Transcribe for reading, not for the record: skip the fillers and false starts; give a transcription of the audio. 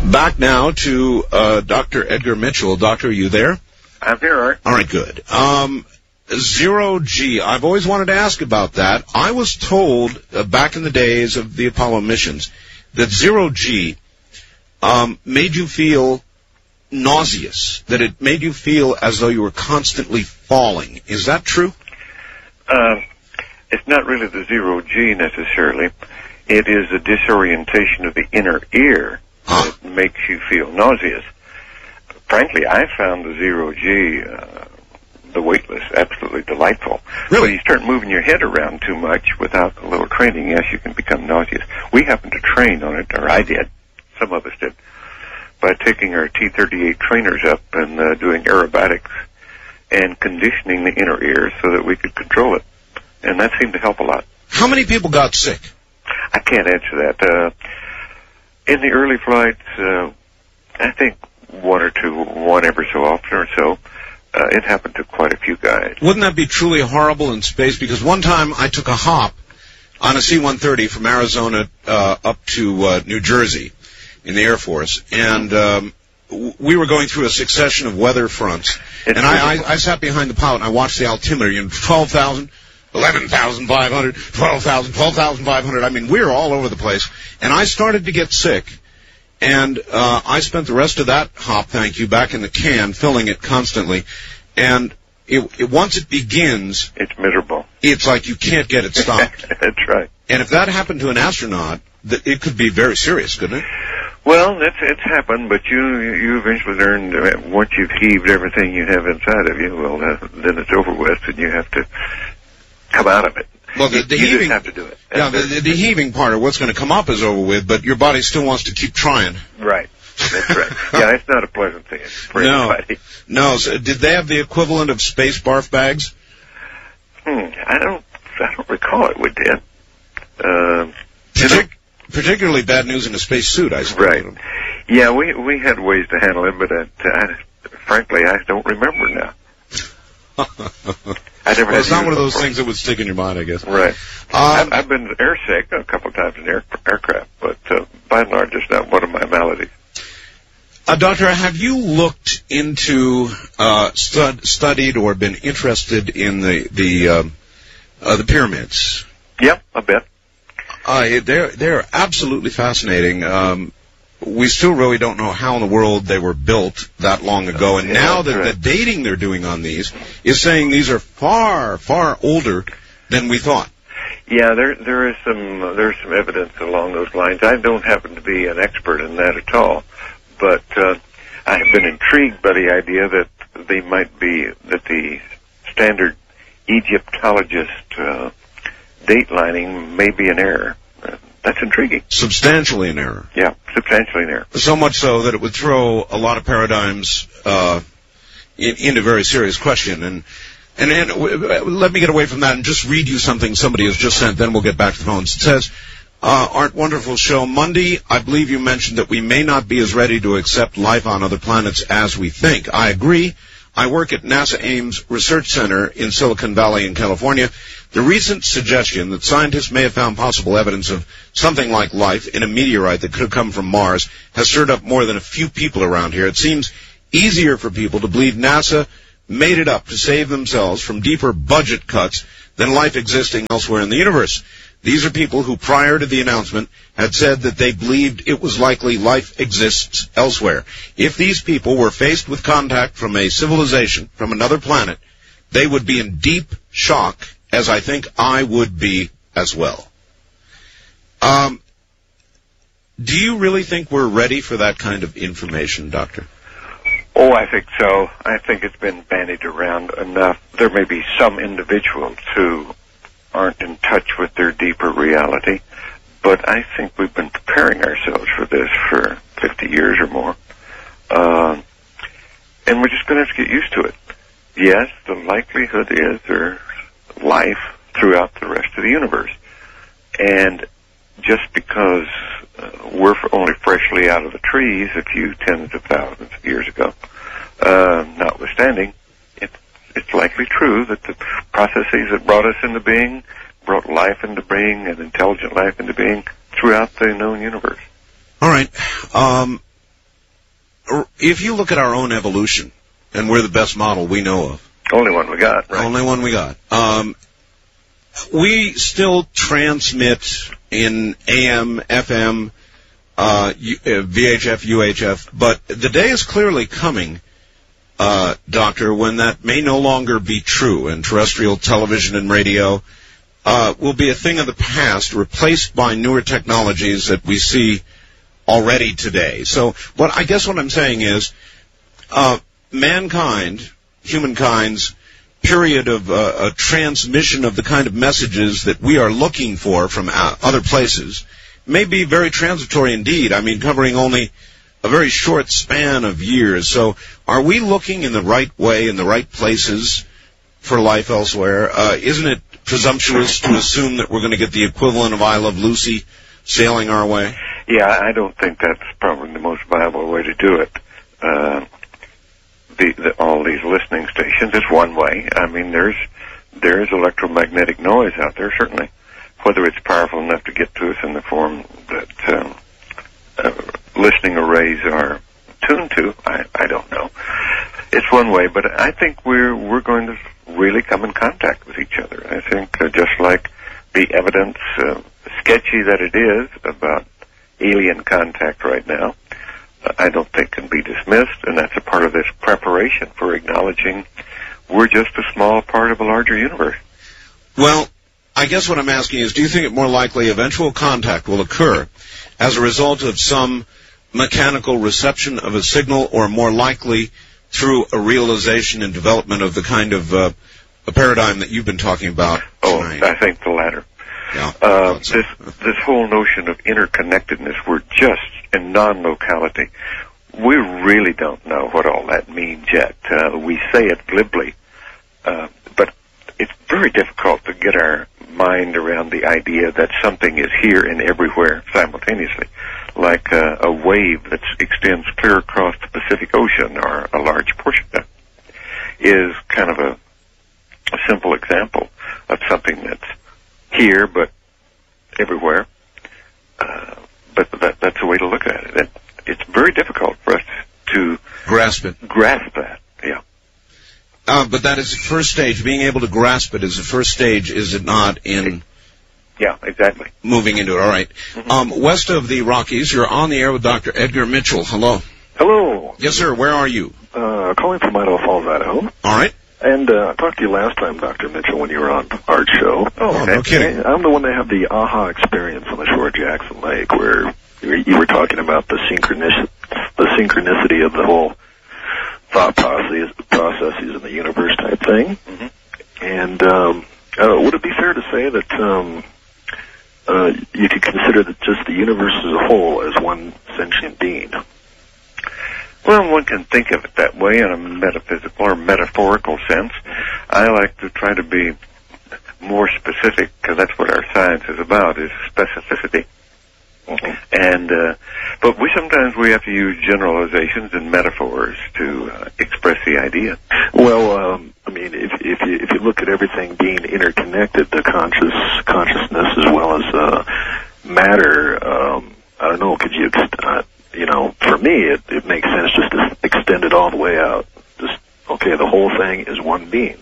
Back now to Dr. Edgar Mitchell. Doctor, are you there? I'm here, Art. All right, good. Zero G. I've always wanted to ask about that. I was told back in the days of the Apollo missions that zero G made you feel nauseous, that it made you feel as though you were constantly falling. Is that true? It's not really the zero G necessarily. It is a disorientation of the inner ear that makes you feel nauseous. Frankly, I found the zero G, the weightless, absolutely delightful. Really? When you start moving your head around too much without a little training, yes, you can become nauseous. We happened to train on it, or I did. Some of us did. By taking our T-38 trainers up and doing aerobatics and conditioning the inner ear so that we could control it. And that seemed to help a lot. How many people got sick? I can't answer that. In the early flights, I think one every so often or so. It happened to quite a few guys. Wouldn't that be truly horrible in space? Because one time I took a hop on a C-130 from Arizona up to New Jersey in the Air Force, and we were going through a succession of weather fronts. And I sat behind the pilot and I watched the altimeter, 12,000, 11,500, 12,000, 12,500. I mean, we were all over the place. And I started to get sick. And I spent the rest of that hop, thank you, back in the can, filling it constantly. And once it begins, it's miserable. It's like you can't get it stopped. That's right. And if that happened to an astronaut, it could be very serious, couldn't it? Well, it's happened, but you eventually learn that once you've heaved everything you have inside of you, well, then it's over with, and you have to come out of it. Well, the you heaving, just have to do it. Yeah, the heaving part of what's going to come up is over with, but your body still wants to keep trying. Right. That's right. Yeah, it's not a pleasant thing for anybody. No. So did they have the equivalent of space barf bags? I don't recall it. We did. Particularly bad news in a space suit, I suppose. Right. Yeah, we had ways to handle it, but frankly, I don't remember now. It's not one of those things that would stick in your mind, I guess. Right. I've been airsick a couple of times in aircraft, but by and large, it's not one of my maladies. Doctor, have you looked into, studied, or been interested in the pyramids? Yep, a bit. They're absolutely fascinating. We still really don't know how in the world they were built that long ago, and now that the dating they're doing on these is saying these are far, far older than we thought. Yeah, there's some evidence along those lines. I don't happen to be an expert in that at all, but I have been intrigued by the idea that the standard Egyptologist datelining may be an error. That's intriguing. Substantially in error. Yeah, substantially in error. So much so that it would throw a lot of paradigms into very serious question. And let me get away from that and just read you something somebody has just sent, then we'll get back to the phones. It says, Art, wonderful show. Monday, I believe you mentioned that we may not be as ready to accept life on other planets as we think. I agree. I work at NASA Ames Research Center in Silicon Valley in California. The recent suggestion that scientists may have found possible evidence of something like life in a meteorite that could have come from Mars has stirred up more than a few people around here. It seems easier for people to believe NASA made it up to save themselves from deeper budget cuts than life existing elsewhere in the universe. These are people who, prior to the announcement, had said that they believed it was likely life exists elsewhere. If these people were faced with contact from a civilization from another planet, they would be in deep shock, as I think I would be as well. Do you really think we're ready for that kind of information, Doctor? Oh, I think so. I think it's been bandied around enough. There may be some individuals who aren't in touch with their deeper reality, but I think we've been preparing ourselves for this for 50 years or more. And we're just going to have to get used to it. Yes, the likelihood is there's life throughout the rest of the universe. And just because we're only freshly out of the trees a few tens of thousands of years ago, notwithstanding, it's likely true that the processes that brought us into being brought life into being and intelligent life into being throughout the known universe. All right. if you look at our own evolution, and we're the best model we know of. Only one we got, right? Only one we got. We still transmit in AM, FM, VHF, UHF, but the day is clearly coming, Doctor, when that may no longer be true, and terrestrial television and radio will be a thing of the past, replaced by newer technologies that we see already today. So I guess what I'm saying is, humankind's period of a transmission of the kind of messages that we are looking for from other places may be very transitory indeed. I mean, covering only a very short span of years. So are we looking in the right way, in the right places for life elsewhere? Isn't it presumptuous to assume that we're going to get the equivalent of I Love Lucy sailing our way? Yeah, I don't think that's probably the most viable way to do it. All these listening stations is one way. I mean, there's electromagnetic noise out there, certainly. Whether it's powerful enough to get to us in the form that listening arrays are tuned to, I don't know. It's one way, but I think we're going to really come in contact with each other. I think just like the evidence, sketchy that it is, about alien contact right now, I don't think can be dismissed, and that's a part of this preparation for acknowledging we're just a small part of a larger universe. Well, I guess what I'm asking is, do you think it more likely eventual contact will occur as a result of some mechanical reception of a signal, or more likely through a realization and development of the kind of a paradigm that you've been talking about tonight? I think the latter. Yeah, this whole notion of interconnectedness, we're just in non-locality. We really don't know what all that means yet. We say it glibly, but it's very difficult to get our mind around the idea that something is here and everywhere simultaneously, like a wave that extends clear across the Pacific Ocean, or a large portion of that, is kind of a simple example of something that's here but everywhere. But that's a way to look at it. It's very difficult for us to grasp that, yeah. But that is the first stage. Being able to grasp it is the first stage, is it not, in... Yeah, exactly. Moving into it, all right. Mm-hmm. West of the Rockies, you're on the air with Dr. Edgar Mitchell. Hello. Hello. Yes, sir. Where are you? Calling from Idaho Falls, Idaho. All right. And I talked to you last time, Dr. Mitchell, when you were on our show. Oh, no kidding. I'm the one that had the aha experience on the shore of Jackson Lake, where you were talking about the synchronicity of the whole thought processes in the universe type thing. Mm-hmm. And would it be fair to say that you could consider that just the universe as a whole as one sentient being? Well, one can think of it that way in a metaphysical or metaphorical sense. I like to try to be more specific, because that's what our science is about, is specificity. Mm-hmm. And but sometimes we have to use generalizations and metaphors to express the idea. Well, I mean, if you look at everything being interconnected, the consciousness as well as matter, I don't know. Could you, for me, it makes sense just to extend it all the way out. Just, okay, the whole thing is one being.